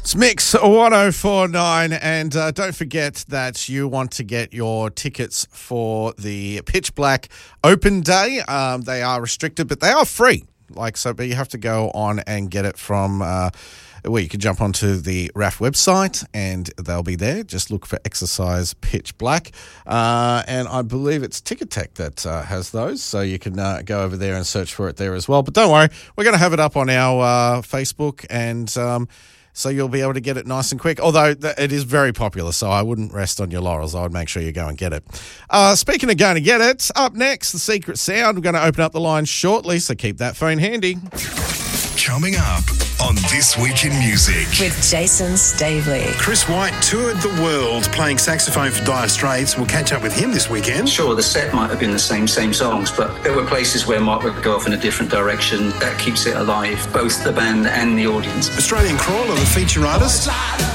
It's Mix 1049, and don't forget that you want to get your tickets for the Pitch Black Open Day. They are restricted, but they are free. But you have to go on and get it from you can jump onto the RAF website and they'll be there. Just look for Exercise Pitch Black. And I believe it's Ticketek that has those, so you can go over there and search for it there as well. But don't worry, we're going to have it up on our Facebook, and so you'll be able to get it nice and quick. Although it is very popular, so I wouldn't rest on your laurels. I would make sure you go and get it. Speaking of going to get it, up next, The Secret Sound. We're going to open up the lines shortly, so keep that phone handy. Coming up on This Week in Music. With Jason Stavely. Chris White toured the world playing saxophone for Dire Straits. We'll catch up with him this weekend. Sure, the set might have been the same songs, but there were places where Mark would go off in a different direction. That keeps it alive, both the band and the audience. Australian Crawler, the feature artist.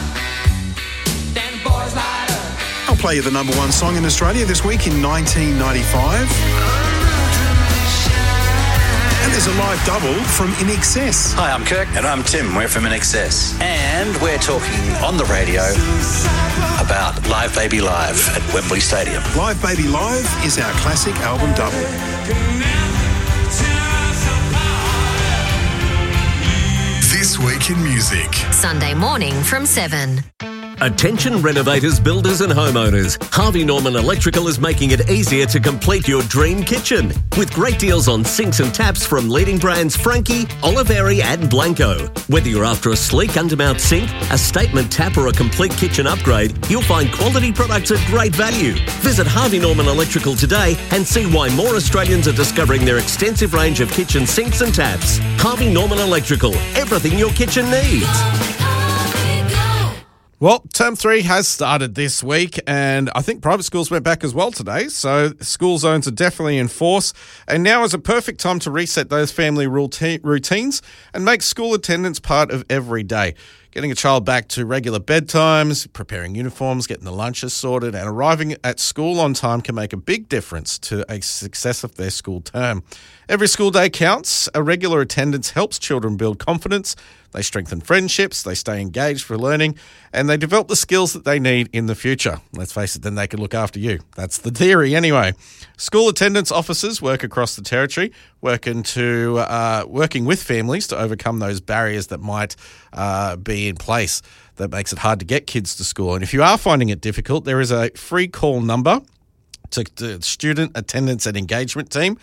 I'll play you the number one song in Australia this week in 1995. And there's a live double from In Excess. Hi, I'm Kirk. And I'm Tim. We're from In Excess. And we're talking on the radio about Live Baby Live at Wembley Stadium. Live Baby Live is our classic album double. This Week in Music. Sunday morning from 7. Attention renovators, builders and homeowners. Harvey Norman Electrical is making it easier to complete your dream kitchen. With great deals on sinks and taps from leading brands Frankie, Oliveri and Blanco. Whether you're after a sleek undermount sink, a statement tap or a complete kitchen upgrade, you'll find quality products at great value. Visit Harvey Norman Electrical today and see why more Australians are discovering their extensive range of kitchen sinks and taps. Harvey Norman Electrical, everything your kitchen needs. Well, Term 3 has started this week, and I think private schools went back as well today, so school zones are definitely in force, and now is a perfect time to reset those family routines and make school attendance part of every day. Getting a child back to regular bedtimes, preparing uniforms, getting the lunches sorted, and arriving at school on time can make a big difference to a success of their school term. Every school day counts. A regular attendance helps children build confidence. They strengthen friendships, they stay engaged for learning, and they develop the skills that they need in the future. Let's face it, then they can look after you. That's the theory anyway. School attendance officers work across the territory, working with families to overcome those barriers that might be in place that makes it hard to get kids to school. And if you are finding it difficult, there is a free call number to the Student Attendance and Engagement Team,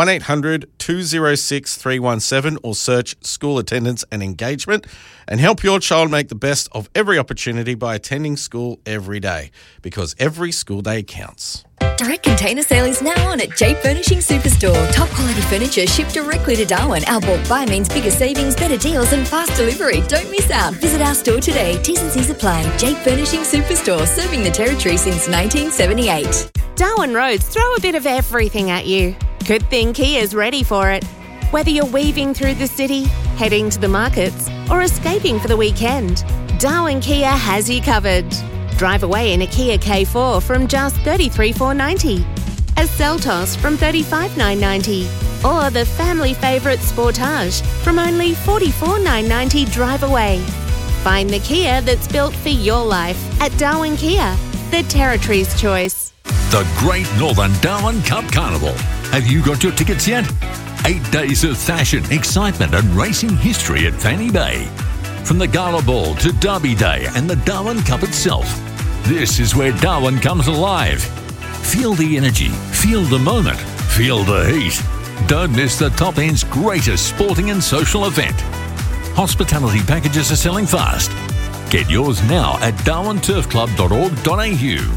1-800-206-317, or search School Attendance and Engagement, and help your child make the best of every opportunity by attending school every day, because every school day counts. Direct container sale is now on at J Furnishing Superstore. Top quality furniture shipped directly to Darwin. Our bulk buy means bigger savings, better deals and fast delivery. Don't miss out. Visit our store today. T's and C's apply. J Furnishing Superstore, serving the territory since 1978. Darwin roads throw a bit of everything at you. Good thing Kia's ready for it. Whether you're weaving through the city, heading to the markets, or escaping for the weekend, Darwin Kia has you covered. Drive away in a Kia K4 from just $33,490, a Seltos from $35,990, or the family favourite Sportage from only $44,990 drive away. Find the Kia that's built for your life at Darwin Kia, the Territory's choice. The Great Northern Darwin Cup Carnival. Have you got your tickets yet? 8 days of fashion, excitement and racing history at Fanny Bay. From the Gala Ball to Derby Day and the Darwin Cup itself, this is where Darwin comes alive. Feel the energy, feel the moment, feel the heat. Don't miss the top end's greatest sporting and social event. Hospitality packages are selling fast. Get yours now at darwinturfclub.org.au.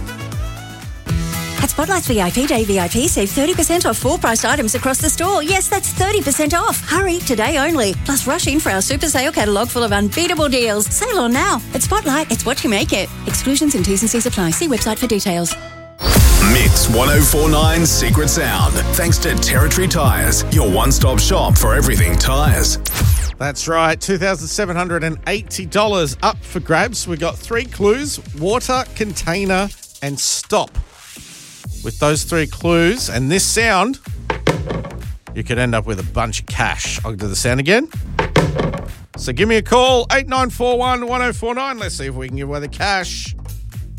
At Spotlight's VIP Day VIP, save 30% off full-priced items across the store. Yes, that's 30% off. Hurry, today only. Plus, rush in for our super sale catalogue full of unbeatable deals. Sale on now. At Spotlight, it's what you make it. Exclusions and T's and C's apply. See website for details. Mix 1049 Secret Sound. Thanks to Territory Tyres, your one-stop shop for everything tyres. That's right, $2,780 up for grabs. We got 3 clues: water, container, and stop. With those 3 clues and this sound, you could end up with a bunch of cash. I'll do the sound again. So give me a call, 8941 1049. Let's see if we can give away the cash.